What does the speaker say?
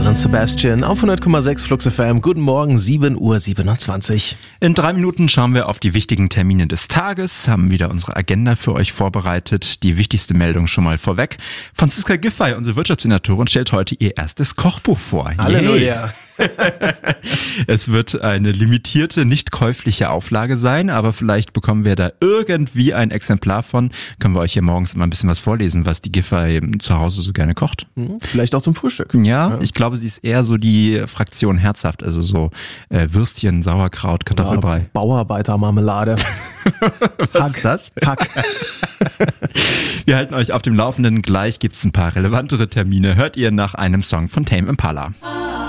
Alan Sebastian auf 100,6 Flux FM. Guten Morgen, 7:27 Uhr. In 3 Minuten schauen wir auf die wichtigen Termine des Tages, haben wieder unsere Agenda für euch vorbereitet. Die wichtigste Meldung schon mal vorweg. Franziska Giffey, unsere Wirtschaftssenatorin, stellt heute ihr erstes Kochbuch vor. Halleluja. Es wird eine limitierte, nicht käufliche Auflage sein, aber vielleicht bekommen wir da irgendwie ein Exemplar von. Können wir euch hier morgens immer ein bisschen was vorlesen, was die Giffey zu Hause so gerne kocht. Vielleicht auch zum Frühstück. Ja, ich glaube, sie ist eher so die Fraktion herzhaft, also so Würstchen, Sauerkraut, Kartoffelbrei. Bauarbeitermarmelade. Was ist das? Hack. Wir halten euch auf dem Laufenden. Gleich gibt's ein paar relevantere Termine. Hört ihr nach einem Song von Tame Impala.